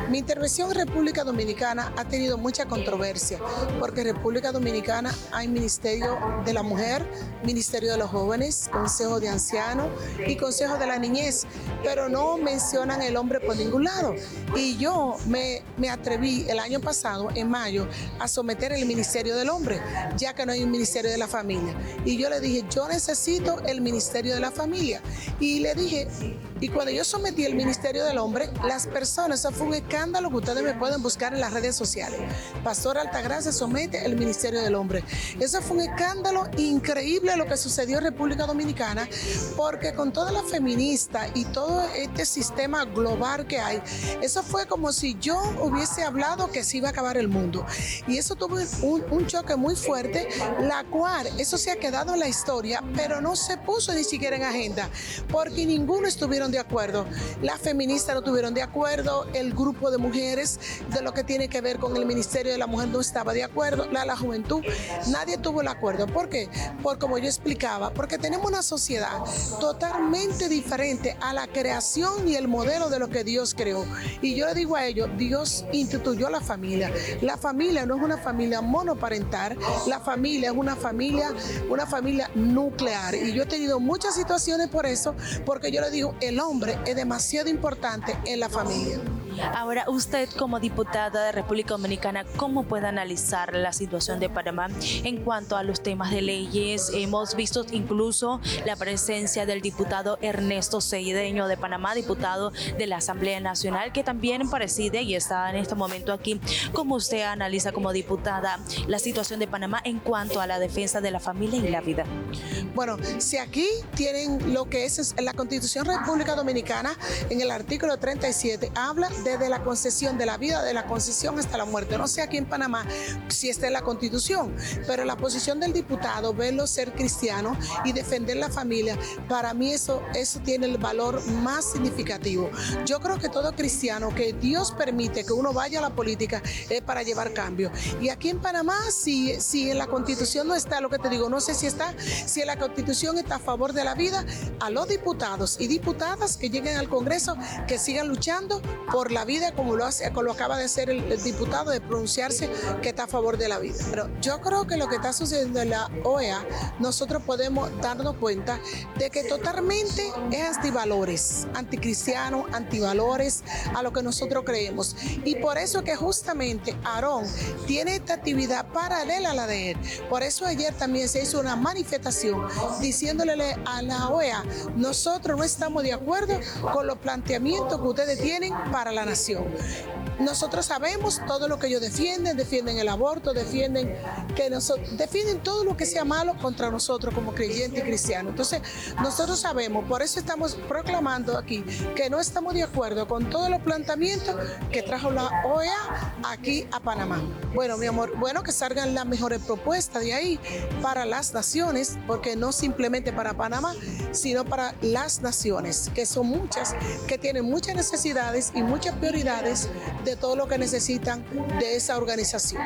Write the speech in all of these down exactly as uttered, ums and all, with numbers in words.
Mi intervención en República Dominicana ha tenido mucha controversia, porque en República Dominicana hay Ministerio de la Mujer, Ministerio de los Jóvenes, Consejo de Ancianos y Consejo de la Niñez, pero no mencionan el hombre por ningún lado. Y yo me, me atreví el año pasado, en mayo, a someter el Ministerio del Hombre, ya que no hay un Ministerio de la Familia. Y yo le dije, yo necesito el Ministerio de la Familia. Y le dije, y cuando yo sometí el Ministerio del Hombre, las personas, eso fue un escándalo que ustedes me pueden buscar en las redes sociales. Pastor Altagracia somete el Ministerio del Hombre. Eso fue un escándalo increíble lo que sucedió en República Dominicana, porque con toda la feminista y todo este sistema global que hay, eso fue como si yo hubiese hablado que se iba a acabar el mundo. Y eso tuvo un, un choque muy fuerte, la cual, eso se ha quedado en la historia, pero no se puso ni siquiera en agenda, porque ninguno estuvieron de acuerdo. Las feministas no estuvieron de acuerdo, el grupo de mujeres de lo que tiene que ver con el Ministerio de la Mujer no estaba de acuerdo, la, la juventud, nadie tuvo el acuerdo. ¿Por qué? Por como yo explicaba, porque tenemos una sociedad totalmente diferente a la creación y el modelo de lo que Dios creó. Y yo le digo a ellos, Dios instituyó la familia. La familia no es una familia monoparental, la familia es una familia, una familia nuclear. Y yo he tenido muchas situaciones por eso, porque yo le digo, el hombre es demasiado importante en la familia. Ahora, usted como diputada de República Dominicana, ¿cómo puede analizar la situación de Panamá en cuanto a los temas de leyes? Hemos visto incluso la presencia del diputado Ernesto Cedeño de Panamá, diputado de la Asamblea Nacional, que también preside y está en este momento aquí. ¿Cómo usted analiza como diputada la situación de Panamá en cuanto a la defensa de la familia y la vida? Bueno, si aquí tienen lo que es la Constitución República Dominicana, en el artículo treinta y siete, habla desde la concesión de la vida, de la concesión hasta la muerte. No sé aquí en Panamá si está en la Constitución, pero la posición del diputado, verlo ser cristiano y defender la familia, para mí eso, eso tiene el valor más significativo. Yo creo que todo cristiano, que Dios permite que uno vaya a la política, es para llevar cambio. Y aquí en Panamá, si, si en la Constitución no está, lo que te digo, no sé si está, si en la Constitución está a favor de la vida, a los diputados y diputadas que lleguen al Congreso, que sigan luchando por la vida, como lo, hace, como lo acaba de hacer el, el diputado, de pronunciarse que está a favor de la vida. Pero yo creo que lo que está sucediendo en la O E A, nosotros podemos darnos cuenta de que totalmente es antivalores, anticristiano, antivalores a lo que nosotros creemos. Y por eso que justamente Aarón tiene esta actividad paralela a la de él. Por eso ayer también se hizo una manifestación diciéndole a la O E A, nosotros no estamos de acuerdo con los planteamientos que ustedes tienen para la nación. Nosotros sabemos todo lo que ellos defienden, defienden el aborto, defienden que nosotros, defienden todo lo que sea malo contra nosotros como creyentes y cristianos. Entonces, nosotros sabemos, por eso estamos proclamando aquí que no estamos de acuerdo con todos los planteamientos que trajo la O E A aquí a Panamá. Bueno, mi amor, bueno, que salgan las mejores propuestas de ahí para las naciones, porque no simplemente para Panamá, sino para las naciones, que son muchas, que tienen muchas necesidades y muchas prioridades de todo lo que necesitan de esa organización.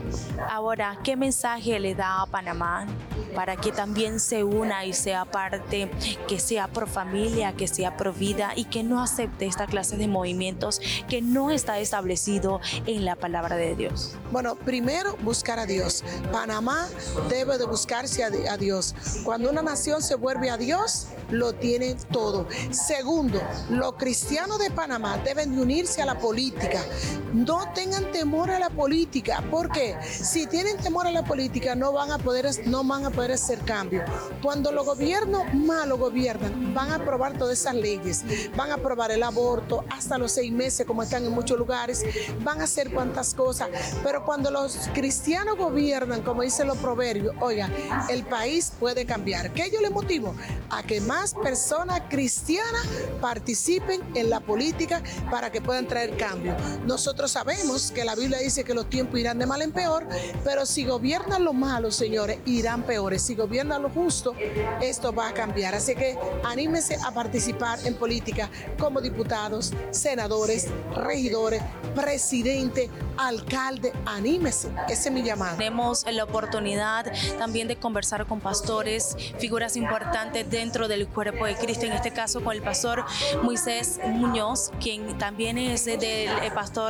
Ahora, ¿qué mensaje le da a Panamá para que también se una y sea parte, que sea pro familia, que sea pro vida y que no acepte esta clase de movimientos que no está establecido en la palabra de Dios? Bueno, primero buscar a Dios. Panamá debe de buscarse a Dios. Cuando una nación se vuelve a Dios, lo tiene todo. Segundo, los cristianos de Panamá deben de unirse a la política. No tengan temor a la política, porque si tienen temor a la política no van a poder, no van a poder hacer cambio. Cuando los gobiernos malos gobiernan, van a aprobar todas esas leyes, van a aprobar el aborto hasta los seis meses, como están en muchos lugares, van a hacer cuantas cosas. Pero cuando los cristianos gobiernan, como dicen los proverbios, oiga, el país puede cambiar. ¿Qué yo le motivo? A que más personas cristianas participen en la política para que puedan traer cambio. Nosotros sabemos que la Biblia dice que los tiempos irán de mal en peor, pero si gobiernan los malos, señores, irán peores. Si gobiernan lo justo, esto va a cambiar. Así que anímense a participar en política como diputados, senadores, regidores, presidente, alcalde. Anímese, ese es mi llamado. Tenemos la oportunidad también de conversar con pastores, figuras importantes dentro del cuerpo de Cristo, en este caso con el pastor Moisés Muñoz, quien también es del pastor